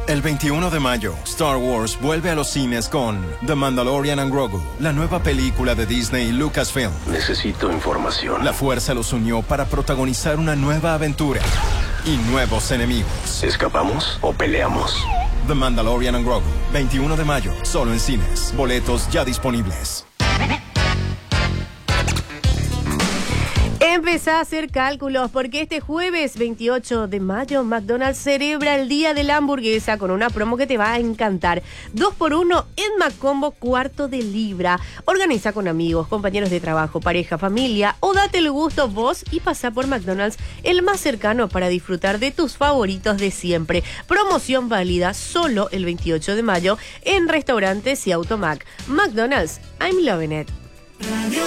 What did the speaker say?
El 21 de mayo, Star Wars vuelve a los cines con The Mandalorian and Grogu, la nueva película de Disney y Lucasfilm. Necesito información. La fuerza los unió para protagonizar una nueva aventura y nuevos enemigos. ¿Escapamos o peleamos? The Mandalorian and Grogu, 21 de mayo, solo en cines. Boletos ya disponibles. Empezá a hacer cálculos porque este jueves 28 de mayo McDonald's celebra el Día de la Hamburguesa con una promo que te va a encantar. 2x1 en McCombo cuarto de libra. Organiza con amigos, compañeros de trabajo, pareja, familia o date el gusto vos y pasá por McDonald's el más cercano para disfrutar de tus favoritos de siempre. Promoción válida solo el 28 de mayo en restaurantes y Automac. McDonald's, I'm loving it.